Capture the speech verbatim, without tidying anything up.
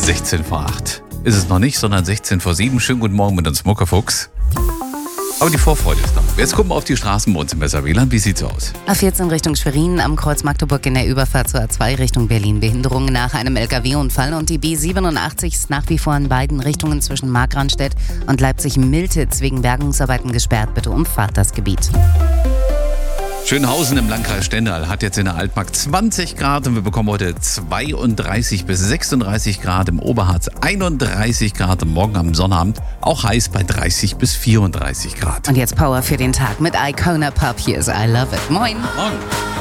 sechzehn vor acht. Ist es noch nicht, sondern sechzehn vor sieben. Schönen guten Morgen mit uns Muckefuchs. Aber die Vorfreude ist da. Jetzt gucken wir auf die Straßen bei uns im Weserwieland. Wie sieht's aus? A vierzehn Richtung Schwerin, am Kreuz Magdeburg in der Überfahrt zur A zwei Richtung Berlin. Behinderungen nach einem L K W-Unfall und die B siebenundachtzig ist nach wie vor in beiden Richtungen zwischen Markranstädt und Leipzig-Miltitz wegen Bergungsarbeiten gesperrt. Bitte umfahrt das Gebiet. Schönhausen im Landkreis Stendal hat jetzt in der Altmark zwanzig Grad und wir bekommen heute zweiunddreißig bis sechsunddreißig Grad, im Oberharz einunddreißig Grad und morgen am Sonnabend auch heiß bei dreißig bis vierunddreißig Grad. Und jetzt Power für den Tag mit Icona Pop. Hier ist I Love It. Moin. Morgen.